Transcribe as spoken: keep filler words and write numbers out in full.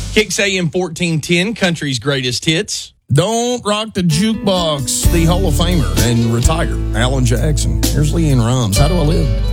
Kicks A M fourteen ten, country's greatest hits. Don't rock the jukebox. The Hall of Famer and retired Alan Jackson. Here's Leanne Rhymes. How do I live?